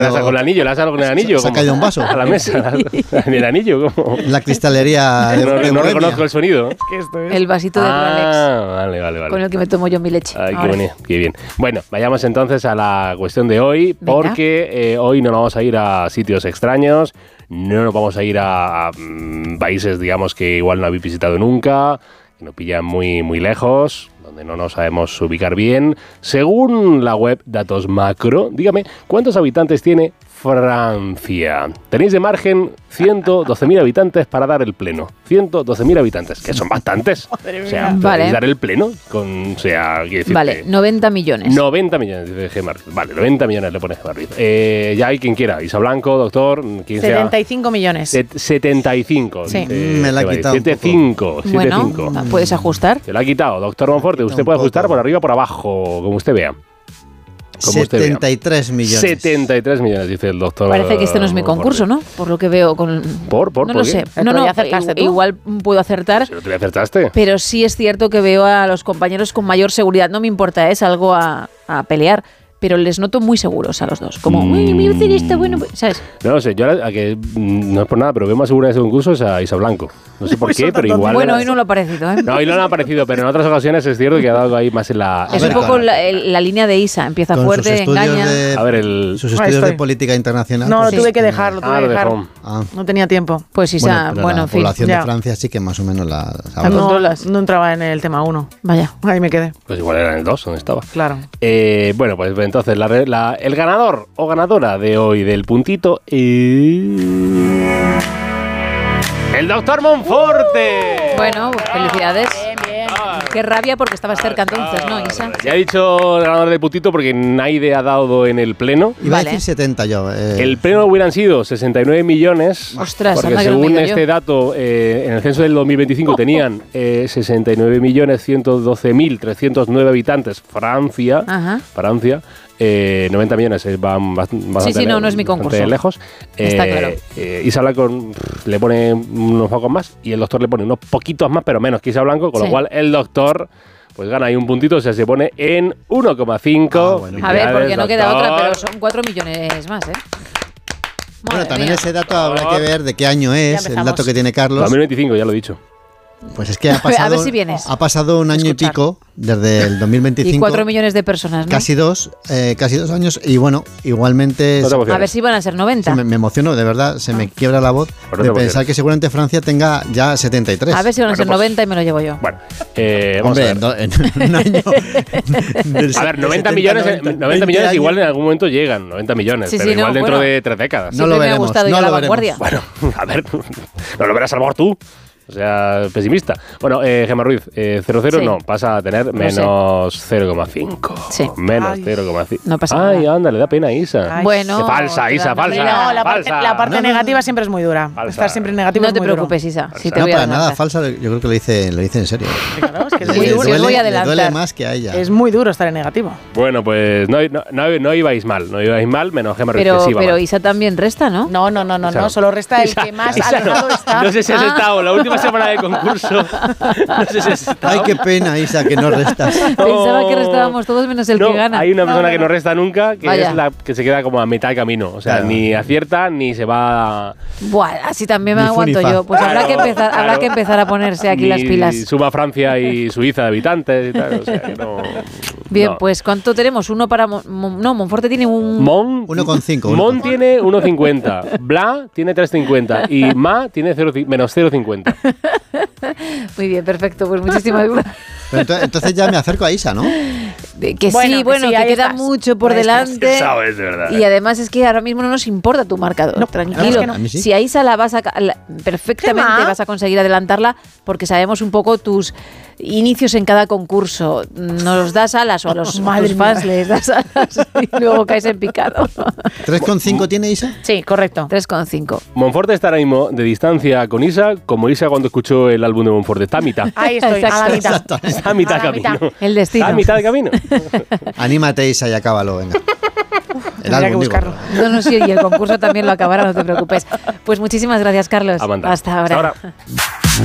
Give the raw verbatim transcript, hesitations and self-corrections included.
¿Le has dado con el anillo? ¿Le has dado con el anillo? ¿Se ha caído un vaso? A la mesa. ¿En el anillo? ¿Cómo? La cristalería de, No, de no Bohemia. reconozco el sonido. ¿Qué esto es? El vasito de Rolex. Ah, vale, vale, vale. Con el que me tomo yo mi leche. Ay, qué, Ahora. bonito, qué bien. Bueno, vayamos entonces a la cuestión de hoy, Venga. porque eh, hoy no nos vamos a ir a sitios extraños, no nos vamos a ir a, a mm, países, digamos, que igual no habéis visitado nunca, que nos pillan muy, muy lejos, donde no nos sabemos ubicar bien. Según la web Datos Macro, dígame, ¿cuántos habitantes tiene Francia? Tenéis de margen ciento doce mil habitantes para dar el pleno. ciento doce mil habitantes, que son bastantes. O sea, podéis Vale. dar el pleno con, o sea, quiero decirte, Vale, noventa millones. noventa millones, dice Gemma Ruiz. Vale, noventa millones le pone Gemma Ruiz. Eh, ya hay quien quiera. Isa Blanco, doctor, quien sea. setenta y cinco millones. Set- setenta y cinco. Sí. dice Me la ha Gemma Ruiz. quitado un setenta y cinco. Bueno, setenta y cinco. puedes ajustar. Se lo ha quitado. Doctor Monforte, usted un puede ajustar poco. por arriba o por abajo, como usted vea. Como usted vea. setenta y tres millones. setenta y tres millones, dice el doctor. Parece que este no es mi Monforte. concurso, ¿no? Por lo que veo con... ¿Por? ¿Por? No ¿Por lo qué? sé. No, Pero no, ya acertaste tú. igual puedo acertar, Si no te lo acertaste. pero sí es cierto que veo a los compañeros con mayor seguridad. No me importa, es algo a, a pelear, pero les noto muy seguros a los dos. Como, Mm. uy, me voy a hacer esto, bueno, pues", ¿sabes? No lo sé, yo a, a que mm, no es por nada, pero veo más segura de ese concurso es a Isa Blanco. No sé por Pues qué, son pero tantos- igual. Bueno, era- hoy no lo ha parecido, ¿eh? No, hoy no le ha parecido, pero en otras ocasiones es cierto que ha dado ahí más en la. Es A un ver, poco la, el- la línea de Isa. Empieza Con fuerte, sus estudios engaña. de, A ver, el. sus Ahí estudios de estoy. política internacional. No, lo pues, tuve que no. dejar, lo tuve Ah, que lo dejar. dejó. Ah. No tenía tiempo. Pues Isa, pero bueno, la en fin. población ya. de Francia sí que más o menos la La sabe. No, controlas. no entraba en el tema uno. Vaya. Ahí me quedé. Pues igual era en el dos, donde estaba. Claro. Eh, bueno, pues entonces la, re- la- el ganador o ganadora de hoy del puntito es. ¡El doctor Monforte! Bueno, felicidades. Bien, bien. Qué rabia porque estabas cerca entonces, ¿no, Isa? Ya he dicho el ganador del puntito porque nadie ha dado en el pleno. Iba Vale. a decir setenta yo. eh, El pleno hubieran sido sesenta y nueve millones. Ostras, porque anda que no según me he ido este yo. dato, eh, en el censo del dos mil veinticinco tenían eh, sesenta y nueve millones ciento doce mil trescientos nueve habitantes. Francia. Ajá. Francia. Eh, noventa millones eh, van bast- bastante, sí, no, no es mi bastante concurso. lejos. Está Eh, claro. eh, Isa Blanco pff, le pone unos pocos más y el doctor le pone unos poquitos más, pero menos que Isa Blanco, con Sí. lo cual el doctor pues gana ahí un puntito, o sea, se pone en uno coma cinco. Ah, bueno. A ver, porque no queda otra, pero doctor. son cuatro millones más, ¿eh? Bueno, Madre también mía. ese dato habrá que ver de qué año es, el empezamos. dato que tiene Carlos. dos mil veinticinco, ya lo he dicho. Pues es que ha A ver, a pasado, ver si vienes. ha pasado un año Escuchar. y pico desde el dos mil veinticinco. Y cuatro millones de personas, ¿no? Casi dos, eh, casi dos años. Y bueno, igualmente No te se- emociones. A ver si van a ser noventa. se me, me emociono, de verdad, se me quiebra la voz Por de eso, porque- pensar que seguramente Francia tenga ya setenta y tres. A ver si van a ser Bueno, pues- noventa y me lo llevo yo. Bueno, eh, vamos Hombre, a ver. en, do- en un año. del A ver, se- noventa setenta, millones, eh, noventa, noventa veinte millones años. igual en algún momento llegan, noventa millones, Sí, pero sí, no, igual dentro bueno. de tres décadas. No Siempre lo me ha veremos, gustado no ir a lo la veremos. vanguardia. Bueno, a ver, no lo verás a lo mejor tú. O sea, pesimista. Bueno, eh, Gemma Ruiz, eh, cero cero Sí. no, pasa a tener sé. menos cero coma cinco. Sí. Menos Ay. cero coma cinco. No pasa Ay, nada. anda, le da pena a Isa. Ay. Bueno. Qué falsa, te Isa, dan falsa. pena. No, la parte, falsa. la parte No, no, negativa no. siempre es muy dura. Falsa. Estar siempre en negativo No es te muy duro. preocupes, Isa. Si te No, voy a para nada adelantar. falsa, yo creo que lo dice, lo dice en serio. Claro, es que es Le- muy le duro. Os voy a duele, le adelantar. duele más que a ella. Es muy duro estar en negativo. Bueno, pues no, no, no, no ibais mal, no ibais mal, menos Gemma Ruiz, Pero, que sí iba pero mal. Isa también resta, ¿no? No, no, no, no, Isa no. no. Solo resta el Isa- que más Isa alejado no, está. No sé si has Ah. estado la última semana de concurso. No sé si has estado. Ay, qué pena, Isa, que no restas. Pensaba que restábamos todos menos el No, que gana. hay una persona No, no, que no no. resta nunca, que Vaya. es la que se queda como a mitad de camino. O sea, Claro. ni acierta ni se va. Buah, así también me Ni fu ni aguanto fa. yo. Pues habrá, que Claro, empezar, habrá claro. que empezar a ponerse aquí ni las pilas. Suma Francia y Suiza de habitantes y tal. O sea, que no. Bien, no. pues ¿cuánto tenemos? Uno para... Mon- Mon- no, Monforte tiene un... Mon, uno coma cinco, uno Mon coma cinco. tiene uno coma cincuenta. Bla tiene tres coma cincuenta. Y Ma tiene cero, menos cero coma cincuenta. Muy bien, perfecto. Pues muchísimas gracias. Pero ento- entonces ya me acerco a Isa, ¿no? Que Bueno, sí, que bueno, sí, que ahí queda estás. mucho por Ahí estás. delante. Sabes, de verdad. Y además es que ahora mismo no nos importa tu marcador. No, tranquilo. es que no. A mí sí. Si a Isa la vas a ca- la- perfectamente Gemma. vas a conseguir adelantarla porque sabemos un poco tus inicios en cada concurso. Nos das alas o a los, a Madre tus fans mía. les das alas y luego caes en picado. ¿tres coma cinco tiene Isa? Sí, correcto. tres coma cinco. Monforte está ahora mismo de distancia con Isa, como Isa cuando escuchó el álbum de Monforte. Está a mitad. Ahí estoy, a la Exacto. mitad. Está a mitad A la camino. mitad. El destino. Está a mitad de camino. Anímate, Isa, y acábalo, venga. El Tendría que álbum, digo. buscarlo. No, no, sí, y el concurso también lo acabará, no te preocupes. Pues muchísimas gracias, Carlos. A mandar. Hasta ahora. Hasta ahora.